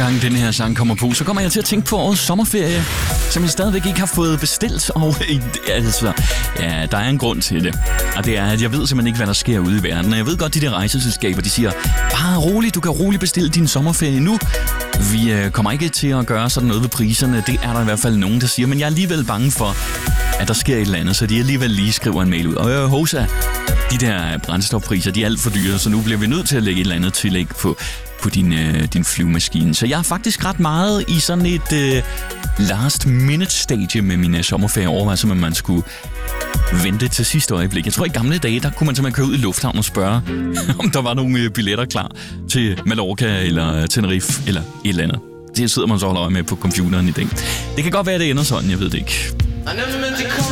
gang den her sang kommer på, så kommer jeg til at tænke på årets sommerferie, som jeg stadigvæk ikke har fået bestilt. Og altså, ja, der er en grund til det. Og det er, at jeg ved simpelthen ikke, hvad der sker ude i verden. Og jeg ved godt, de der rejseselskaber, de siger, bare roligt, du kan roligt bestille din sommerferie nu. Vi kommer ikke til at gøre sådan noget ved priserne. Det er der i hvert fald nogen, der siger. Men jeg er alligevel bange for, at der sker et eller andet, så de alligevel lige skriver en mail ud. Og Hosa, de der brændstofpriser, de er alt for dyre, så nu bliver vi nødt til at lægge et eller andet tillæg på din flyvemaskine. Så jeg er faktisk ret meget i sådan et last minute stadie med min sommerferie. Overvejer, som man skulle vente til sidste øjeblik. Jeg tror, i gamle dage, der kunne man simpelthen køre ud i lufthavnen og spørge, om der var nogle billetter klar til Mallorca eller Tenerife eller et eller andet. Det sidder man så holder øje med på computeren i dag. Det kan godt være, det ender sådan, jeg ved det ikke.